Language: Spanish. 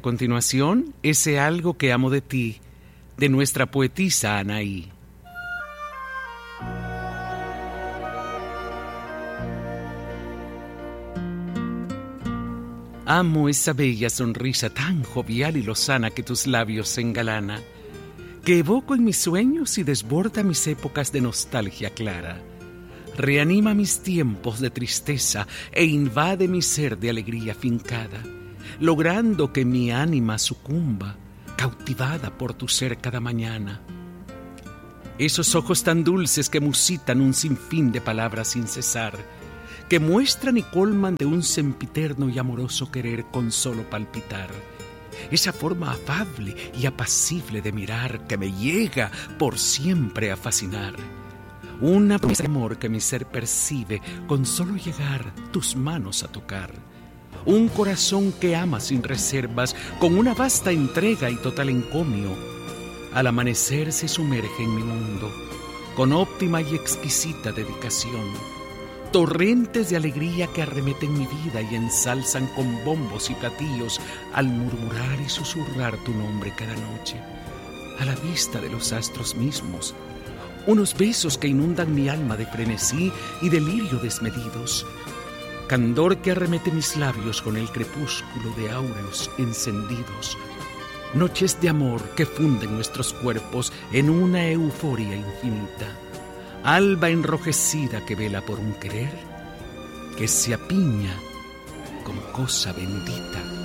continuación, ese algo que amo de ti, de nuestra poetisa Anaí. Amo esa bella sonrisa tan jovial y lozana que tus labios engalana, que evoco en mis sueños y desborda mis épocas de nostalgia clara. Reanima mis tiempos de tristeza e invade mi ser de alegría fincada, logrando que mi ánima sucumba, cautivada por tu ser cada mañana. Esos ojos tan dulces que musitan un sinfín de palabras sin cesar, que muestran y colman de un sempiterno y amoroso querer con solo palpitar. Esa forma afable y apacible de mirar que me llega por siempre a fascinar. Una promesa de amor que mi ser percibe con solo llegar tus manos a tocar. Un corazón que ama sin reservas, con una vasta entrega y total encomio. Al amanecer se sumerge en mi mundo, con óptima y exquisita dedicación. Torrentes de alegría que arremeten mi vida y ensalzan con bombos y platillos al murmurar y susurrar tu nombre cada noche, a la vista de los astros mismos. Unos besos que inundan mi alma de frenesí y delirio desmedidos. Candor que arremete mis labios con el crepúsculo de áureos encendidos. Noches de amor que funden nuestros cuerpos en una euforia infinita. Alba enrojecida que vela por un querer que se apiña con cosa bendita.